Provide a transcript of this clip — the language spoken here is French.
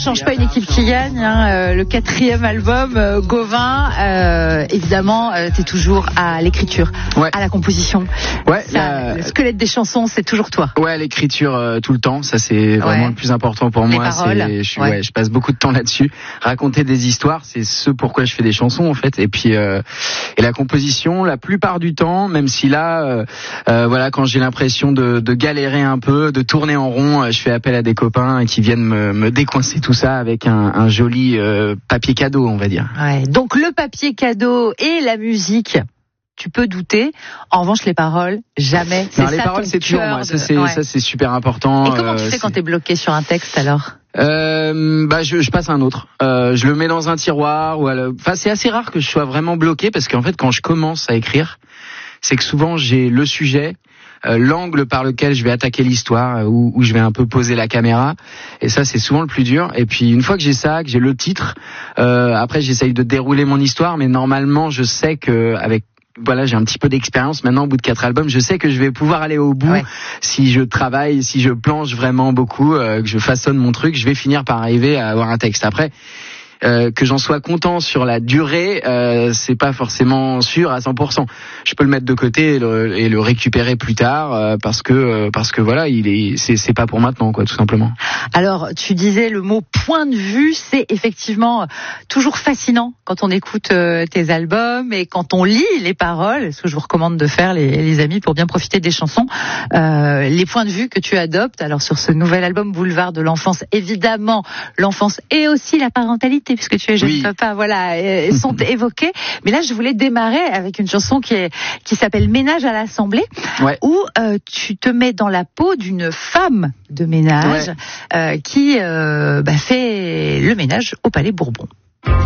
change pas une équipe qui gagne. Le 4e album, Gauvin, évidemment, t'es toujours à l'écriture, à la composition. Ouais. Le squelette des chansons, c'est toujours toi. Ouais, l'écriture tout le temps, ça c'est vraiment le plus important pour moi. Je passe beaucoup de temps là-dessus. Raconter des histoires, c'est ce pourquoi je fais des chansons en fait. Et puis et la composition, la plupart du temps, même si là, quand j'ai l'impression de galérer un peu, de tourner en rond, je fais appel à des copains qui viennent me décoincer tout ça avec un joli papier cadeau, on va dire. Ouais. Donc le papier cadeau et la musique. Tu peux douter. En revanche, les paroles, jamais. Les paroles, c'est dur. Moi, ça c'est super important. Et comment tu fais quand t'es bloqué sur un texte alors? Je passe à un autre. Je le mets dans un tiroir c'est assez rare que je sois vraiment bloqué parce qu'en fait, quand je commence à écrire, c'est que souvent j'ai le sujet, l'angle par lequel je vais attaquer l'histoire, où je vais un peu poser la caméra, et ça c'est souvent le plus dur. Et puis une fois que j'ai ça, que j'ai le titre, après j'essaye de dérouler mon histoire, mais normalement je sais que j'ai un petit peu d'expérience maintenant au bout de 4 albums, je sais que je vais pouvoir aller au bout. Si je travaille, si je planche vraiment beaucoup, que je façonne mon truc, je vais finir par arriver à avoir un texte. Après, que j'en sois content sur la durée, c'est pas forcément sûr à 100%. Je peux le mettre de côté et le récupérer plus tard parce que voilà, c'est pas pour maintenant quoi, tout simplement. Alors, tu disais le mot point de vue, c'est effectivement toujours fascinant quand on écoute tes albums et quand on lit les paroles, ce que je vous recommande de faire les amis pour bien profiter des chansons, les points de vue que tu adoptes. Alors sur ce nouvel album Boulevard de l'enfance, évidemment, l'enfance et aussi la parentalité, puisque tu es jeune papa, sont évoqués. Mais là, je voulais démarrer avec une chanson qui s'appelle Ménage à l'Assemblée, où tu te mets dans la peau d'une femme de ménage qui fait le ménage au Palais Bourbon.